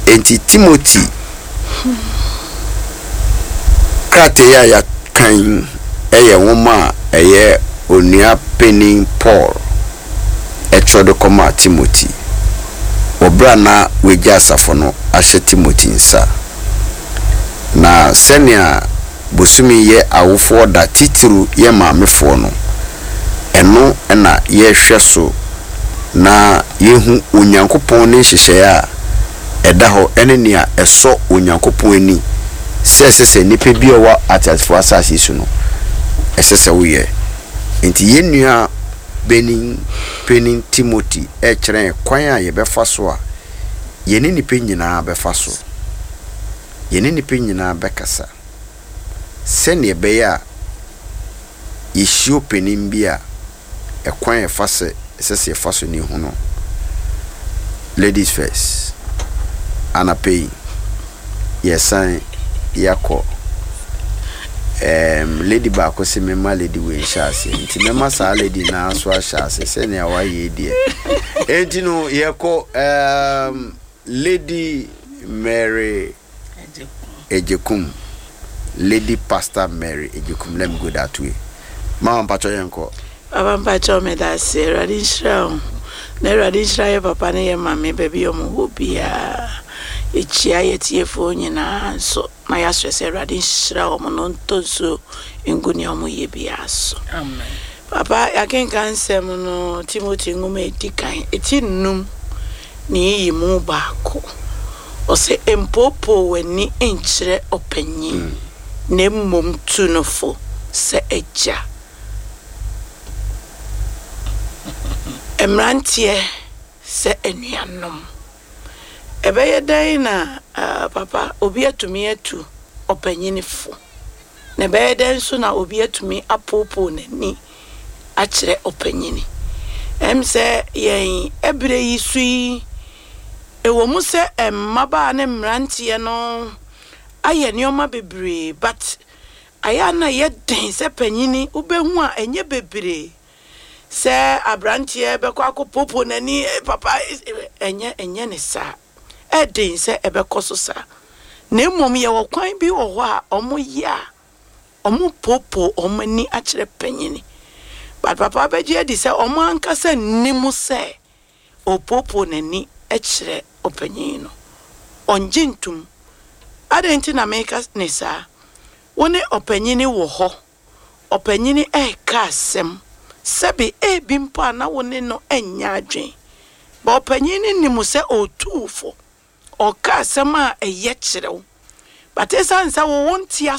enti Timothy krateya ya kan eye woma eye onua penin Paul etrodo koma Timothy obra na weja asafo no ahye Timothy nsa na senia bosumi ye awofo da titru ye maamefo no eno na ye hweso na yehu onyankopon ne hyehye a eda ho ene nia eso onyankopon ani sese nipa bi owa atasfo asase su no esese wo ye enti yenua penin Timothy kire kwan a ye befa so a yeni nipa nyina befa so yeni nipa nyina bekasa sene be ya yeshio penin bia ekwan e fase sese faso ni hu no ladies first anapei yesan yako lady ba ko se mema lady we shase nti mema sa lady na so ashase sene awa ye die enti no yeko Lady Mary Ejekum Lady Pastor Mary Ejekum, let me go that way. Mama Pacho yanko Baba Pacho me da se radishra ne radishra ye papa ne ye mama baby o mu obia echia ye tiefo nyina so na ya swese radishra o mo no ntoso nguni o mu ye bia so amen. Papa yakenka nsem no Timothy ngume edikan etinum ni yimu baako o se empopo weni enchire opanyin ne mmom tunofo se eja emrantie se enuanom ebeye dai na papa obi atumi atu opanyinifo na beye dai so na obi atumi apopo nani akire opanyini se yen ebre yisui ewo mu se mmaba ne mrantie no aye nioma bebre but aya na ye den se panyini ubehu a enye bebre se abrantie bekọ akopopo nani papa enye ne sa edin se ebekoso sa na mmom ye wo kwan bi wo ho a omo ya omo popo omani akire panyini but papa beje di se omo ankasa nimu se opopo nani akire opanyino onjintum adenti na meka nesa woni opanyini wo ho opanyini ka asem sebi bimpa na woni no enya adwen ba opanyini nimu se otufo o ka asem a eye kirew but esansa wo wontia